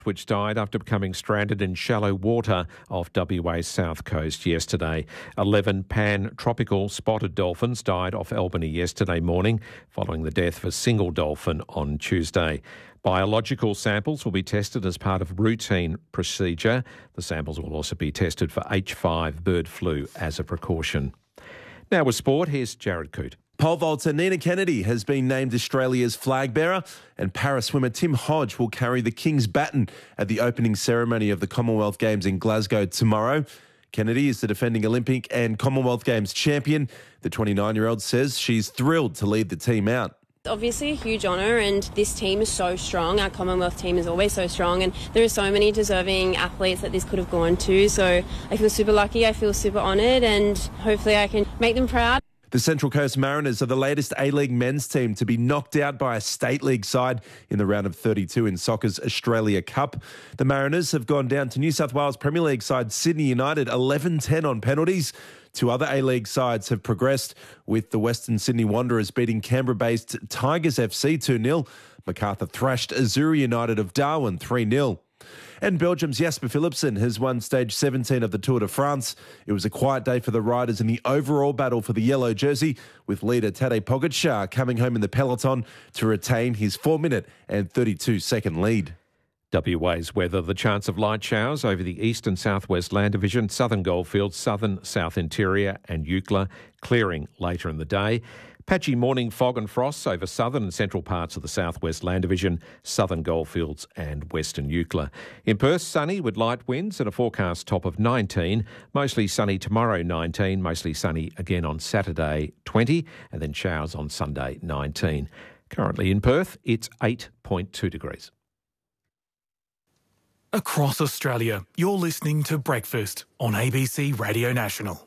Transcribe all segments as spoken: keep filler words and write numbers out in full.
which died after becoming stranded in shallow water off W A's south coast yesterday. Eleven pan-tropical spotted dolphins died off Albany yesterday morning, following the death of a single dolphin on Tuesday. Biological samples will be tested as part of routine procedure. The samples will also be tested for H five bird flu as a precaution. Now with sport, here's Jared Coote. Pole vaulter Nina Kennedy has been named Australia's flag bearer, and para swimmer Tim Hodge will carry the King's baton at the opening ceremony of the Commonwealth Games in Glasgow tomorrow. Kennedy is the defending Olympic and Commonwealth Games champion. The twenty-nine-year-old says she's thrilled to lead the team out. Obviously a huge honour, and this team is so strong. Our Commonwealth team is always so strong, and there are so many deserving athletes that this could have gone to. So I feel super lucky, I feel super honoured, and hopefully I can make them proud. The Central Coast Mariners are the latest A-League men's team to be knocked out by a state league side in the round of thirty-two in soccer's Australia Cup. The Mariners have gone down to New South Wales Premier League side Sydney United eleven ten on penalties. Two other A-League sides have progressed, with the Western Sydney Wanderers beating Canberra-based Tigers F C two nil. Macarthur thrashed Azuri United of Darwin three nil. And Belgium's Jasper Philipsen has won stage seventeen of the Tour de France. It was a quiet day for the riders in the overall battle for the yellow jersey, with leader Tadej Pogačar coming home in the peloton to retain his four minute and thirty-two second lead. W A's weather, the chance of light showers over the east and southwest land division, southern goldfields, southern south interior and Eucla, clearing later in the day. Patchy morning fog and frosts over southern and central parts of the southwest land division, southern goldfields and western Eucla. In Perth, sunny with light winds and a forecast top of nineteen. Mostly sunny tomorrow, nineteen. Mostly sunny again on Saturday, twenty. And then showers on Sunday, nineteen. Currently in Perth, it's eight point two degrees. Across Australia, you're listening to Breakfast on A B C Radio National.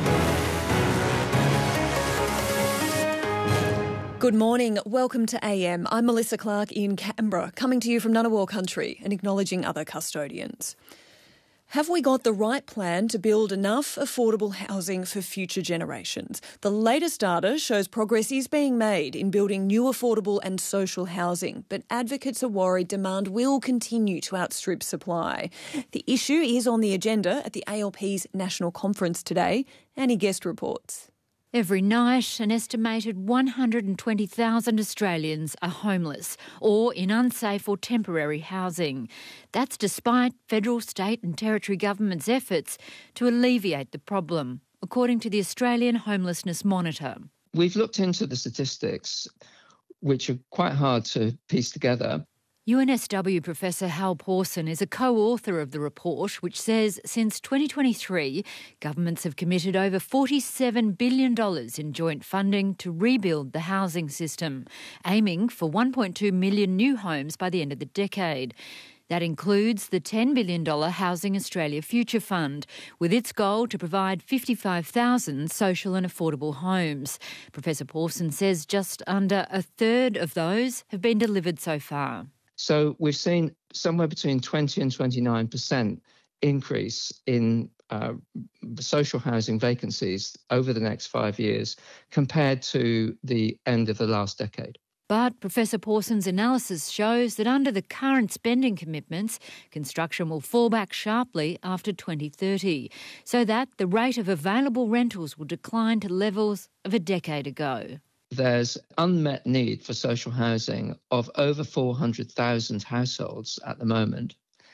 Good morning. Welcome to A M. I'm Melissa Clark in Canberra, coming to you from Ngunnawal country and acknowledging other custodians. Have we got the right plan to build enough affordable housing for future generations? The latest data shows progress is being made in building new affordable and social housing, but advocates are worried demand will continue to outstrip supply. The issue is on the agenda at the A L P's National Conference today. Annie Guest reports. Every night, an estimated one hundred twenty thousand Australians are homeless or in unsafe or temporary housing. That's despite federal, state and territory governments' efforts to alleviate the problem, according to the Australian Homelessness Monitor. We've looked into the statistics, which are quite hard to piece together. U N S W Professor Hal Pawson is a co-author of the report, which says since twenty twenty-three, governments have committed over forty-seven billion dollars in joint funding to rebuild the housing system, aiming for one point two million new homes by the end of the decade. That includes the ten billion dollars Housing Australia Future Fund, with its goal to provide fifty-five thousand social and affordable homes. Professor Pawson says just under a third of those have been delivered so far. So we've seen somewhere between twenty and twenty-nine percent increase in uh, social housing vacancies over the next five years compared to the end of the last decade. But Professor Pawson's analysis shows that under the current spending commitments, construction will fall back sharply after twenty thirty, so that the rate of available rentals will decline to levels of a decade ago. There's unmet need for social housing of over four hundred thousand households at the moment,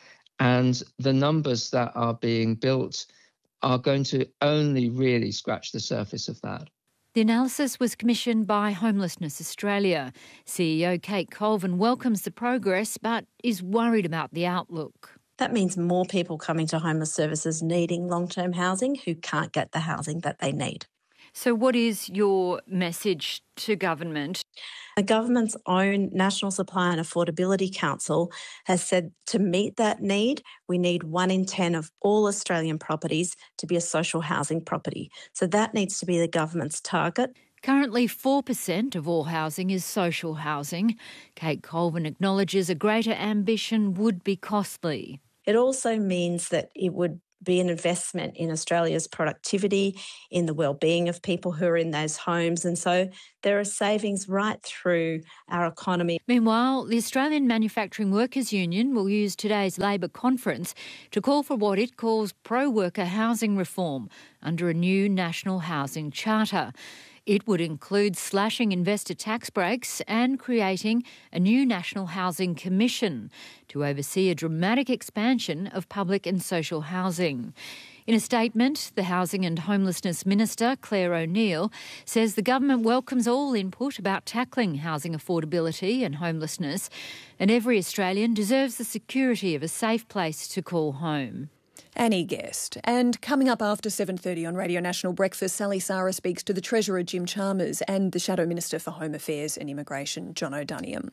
and the numbers that are being built are going to only really scratch the surface of that. The analysis was commissioned by Homelessness Australia. C E O Kate Colvin welcomes the progress but is worried about the outlook. That means more people coming to homeless services needing long-term housing who can't get the housing that they need. So what is your message to government? The government's own National Supply and Affordability Council has said to meet that need, we need one in ten of all Australian properties to be a social housing property. So that needs to be the government's target. Currently, four percent of all housing is social housing. Kate Colvin acknowledges a greater ambition would be costly. It also means that it would be an investment in Australia's productivity, in the well-being of people who are in those homes. And so there are savings right through our economy. Meanwhile, the Australian Manufacturing Workers Union will use today's Labor conference to call for what it calls pro-worker housing reform under a new national housing charter. It would include slashing investor tax breaks and creating a new National Housing Commission to oversee a dramatic expansion of public and social housing. In a statement, the Housing and Homelessness Minister, Claire O'Neill, says the government welcomes all input about tackling housing affordability and homelessness, and every Australian deserves the security of a safe place to call home. Annie Guest. And coming up after seven thirty on Radio National Breakfast, Sally Sara speaks to the Treasurer Jim Chalmers and the Shadow Minister for Home Affairs and Immigration, John O'Duniam.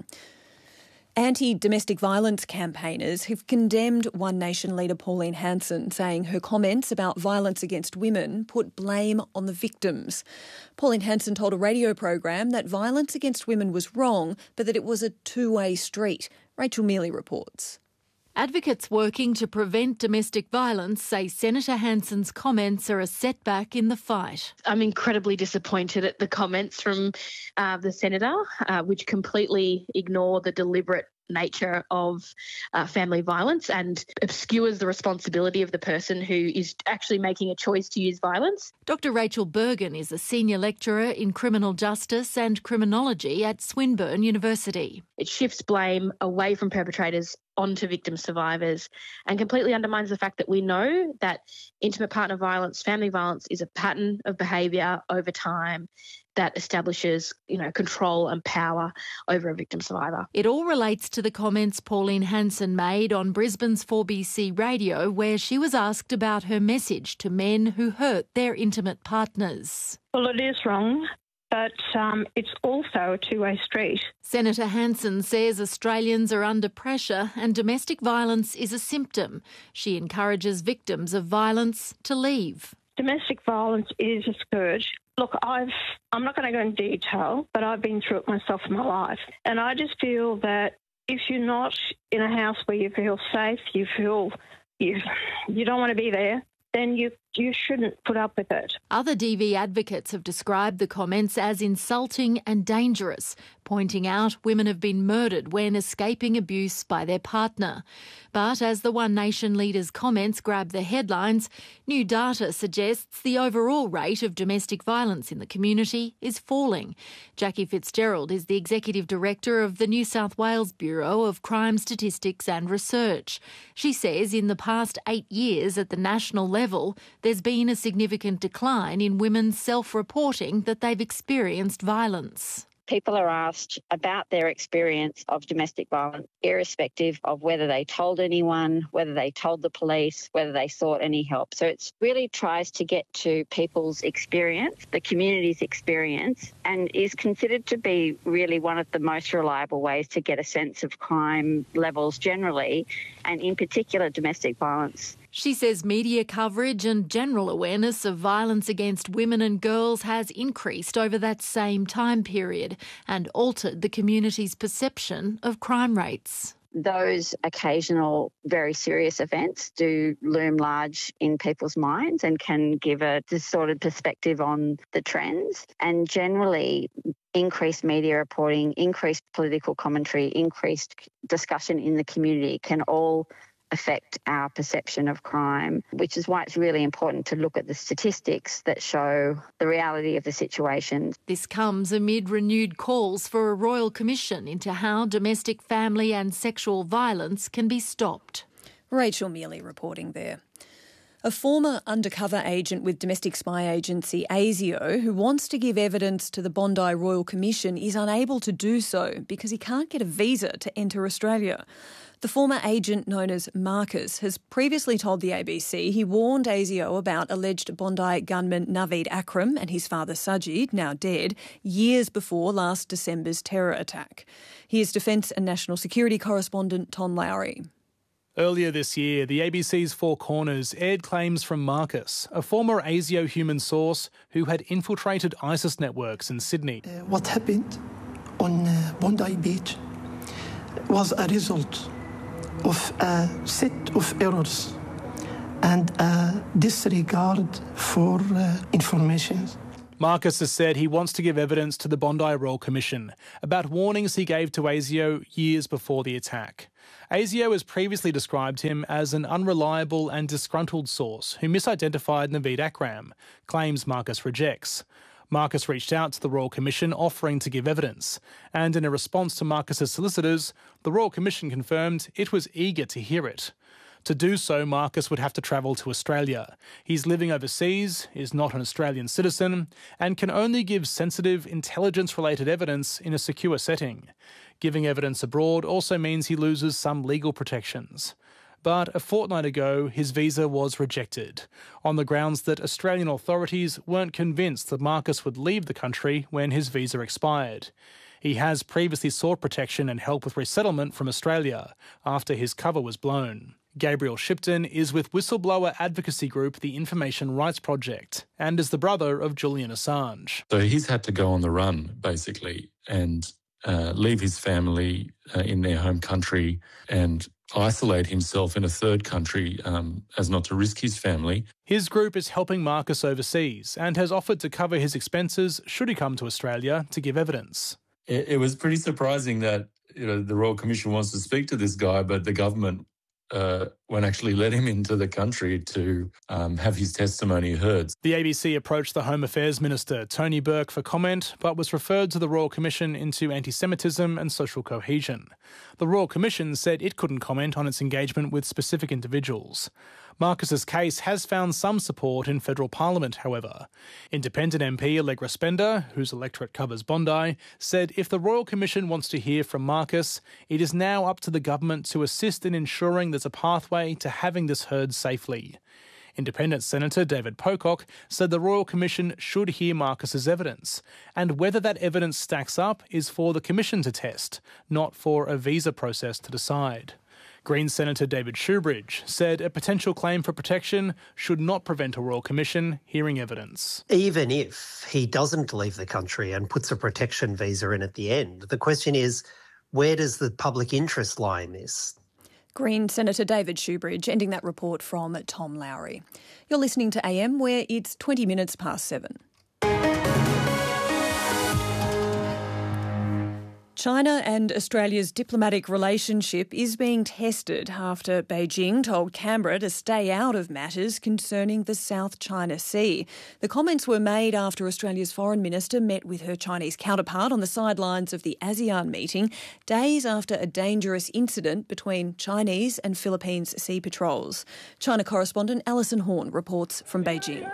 Anti-domestic violence campaigners have condemned One Nation leader Pauline Hanson, saying her comments about violence against women put blame on the victims. Pauline Hanson told a radio program that violence against women was wrong, but that it was a two-way street. Rachel Mealy reports. Advocates working to prevent domestic violence say Senator Hanson's comments are a setback in the fight. I'm incredibly disappointed at the comments from uh, the Senator, uh, which completely ignore the deliberate nature of uh, family violence and obscures the responsibility of the person who is actually making a choice to use violence. Doctor Rachel Bergen is a senior lecturer in criminal justice and criminology at Swinburne University. It shifts blame away from perpetrators onto victim survivors and completely undermines the fact that we know that intimate partner violence, family violence is a pattern of behaviour over time that establishes, you know, control and power over a victim survivor. It all relates to the comments Pauline Hanson made on Brisbane's four B C radio, where she was asked about her message to men who hurt their intimate partners. Well, it is wrong, but um, it's also a two-way street. Senator Hanson says Australians are under pressure and domestic violence is a symptom. She encourages victims of violence to leave. Domestic violence is a scourge. Look, I've, I'm not going to go into detail, but I've been through it myself in my life. And I just feel that if you're not in a house where you feel safe, you feel you, you don't want to be there, then you you shouldn't put up with it. Other D V advocates have described the comments as insulting and dangerous, pointing out women have been murdered when escaping abuse by their partner. But as the One Nation leader's comments grab the headlines, new data suggests the overall rate of domestic violence in the community is falling. Jackie Fitzgerald is the Executive Director of the New South Wales Bureau of Crime Statistics and Research. She says in the past eight years at the national level, there's been a significant decline in women self-reporting that they've experienced violence. People are asked about their experience of domestic violence, irrespective of whether they told anyone, whether they told the police, whether they sought any help. So it really tries to get to people's experience, the community's experience, and is considered to be really one of the most reliable ways to get a sense of crime levels generally, and in particular domestic violence. She says media coverage and general awareness of violence against women and girls has increased over that same time period and altered the community's perception of crime rates. Those occasional very serious events do loom large in people's minds and can give a distorted perspective on the trends. And generally, increased media reporting, increased political commentary, increased discussion in the community can all affect our perception of crime, which is why it's really important to look at the statistics that show the reality of the situation. This comes amid renewed calls for a royal commission into how domestic, family and sexual violence can be stopped. Rachel Mealy reporting there. A former undercover agent with domestic spy agency ASIO who wants to give evidence to the Bondi Royal Commission is unable to do so because he can't get a visa to enter Australia. The former agent, known as Marcus, has previously told the A B C he warned ASIO about alleged Bondi gunman Naveed Akram and his father Sajid, now dead, years before last December's terror attack. Here's Defence and National Security correspondent Tom Lowry. Earlier this year, the A B C's Four Corners aired claims from Marcus, a former ASIO human source who had infiltrated ISIS networks in Sydney. Uh, what happened on uh, Bondi Beach was a result of a set of errors and a disregard for uh, information. Marcus has said he wants to give evidence to the Bondi Royal Commission about warnings he gave to ASIO years before the attack. ASIO has previously described him as an unreliable and disgruntled source who misidentified Naveed Akram, claims Marcus rejects. Marcus reached out to the Royal Commission offering to give evidence, and in a response to Marcus's solicitors, the Royal Commission confirmed it was eager to hear it. To do so, Marcus would have to travel to Australia. He's living overseas, is not an Australian citizen, and can only give sensitive, intelligence-related evidence in a secure setting. Giving evidence abroad also means he loses some legal protections. But a fortnight ago, his visa was rejected, on the grounds that Australian authorities weren't convinced that Marcus would leave the country when his visa expired. He has previously sought protection and help with resettlement from Australia after his cover was blown. Gabriel Shipton is with whistleblower advocacy group The Information Rights Project and is the brother of Julian Assange. So he's had to go on the run, basically, and uh, leave his family uh, in their home country and isolate himself in a third country um, as not to risk his family. His group is helping Marcus overseas and has offered to cover his expenses should he come to Australia to give evidence. It, it was pretty surprising that, you know, the Royal Commission wants to speak to this guy, but the government Uh, won't actually let him into the country to um, have his testimony heard. The A B C approached the Home Affairs Minister, Tony Burke, for comment, but was referred to the Royal Commission into anti-Semitism and social cohesion. The Royal Commission said it couldn't comment on its engagement with specific individuals. Marcus's case has found some support in federal parliament, however. Independent M P Allegra Spender, whose electorate covers Bondi, said if the Royal Commission wants to hear from Marcus, it is now up to the government to assist in ensuring there's a pathway to having this heard safely. Independent Senator David Pocock said the Royal Commission should hear Marcus's evidence, and whether that evidence stacks up is for the Commission to test, not for a visa process to decide. Green Senator David Shoebridge said a potential claim for protection should not prevent a Royal Commission hearing evidence. Even if he doesn't leave the country and puts a protection visa in at the end, the question is, where does the public interest lie in this? Green Senator David Shoebridge ending that report from Tom Lowry. You're listening to A M, where it's twenty minutes past seven. China and Australia's diplomatic relationship is being tested after Beijing told Canberra to stay out of matters concerning the South China Sea. The comments were made after Australia's Foreign Minister met with her Chinese counterpart on the sidelines of the ASEAN meeting, days after a dangerous incident between Chinese and Philippines sea patrols. China correspondent Alison Horn reports from Beijing.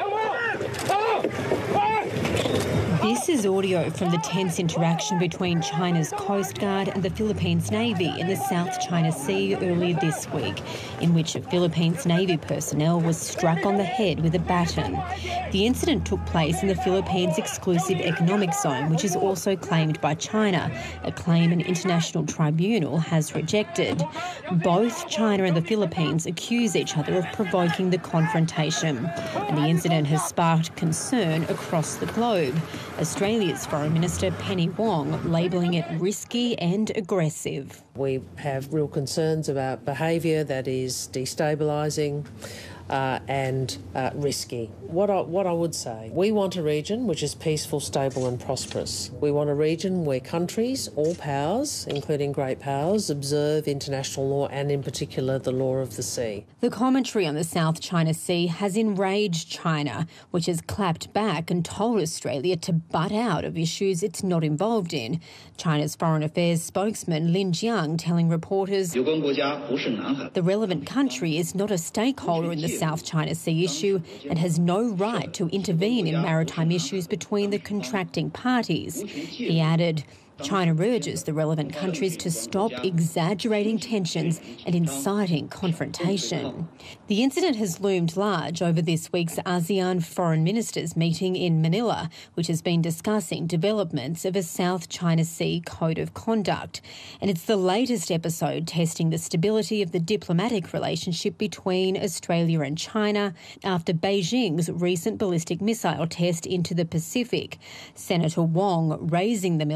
This is audio from the tense interaction between China's Coast Guard and the Philippines Navy in the South China Sea earlier this week, in which a Philippines Navy personnel was struck on the head with a baton. The incident took place in the Philippines' exclusive economic zone, which is also claimed by China, a claim an international tribunal has rejected. Both China and the Philippines accuse each other of provoking the confrontation, and the incident has sparked concern across the globe. Australia's Foreign Minister Penny Wong labelling it risky and aggressive. We have real concerns about behaviour that is destabilising uh, and uh, risky. What I, what I would say, we want a region which is peaceful, stable and prosperous. We want a region where countries, all powers, including great powers, observe international law and in particular the law of the sea. The commentary on the South China Sea has enraged China, which has clapped back and told Australia to butt out of issues it's not involved in. China's Foreign Affairs spokesman Lin Jiang telling reporters the relevant country is not a stakeholder in the South China Sea issue and has no right to intervene in maritime issues between the contracting parties. He added, China urges the relevant countries to stop exaggerating tensions and inciting confrontation. The incident has loomed large over this week's ASEAN Foreign Ministers meeting in Manila, which has been discussing developments of a South China Sea Code of Conduct. And it's the latest episode testing the stability of the diplomatic relationship between Australia and China after Beijing's recent ballistic missile test into the Pacific. Senator Wong raising the military maneuver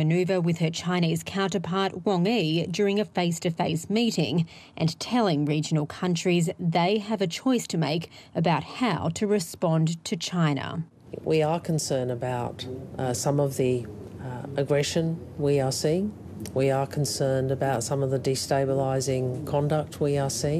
manoeuvre with her Chinese counterpart Wang Yi during a face-to-face meeting and telling regional countries they have a choice to make about how to respond to China. We are concerned about uh, some of the uh, aggression we are seeing. We are concerned about some of the destabilising conduct we are seeing.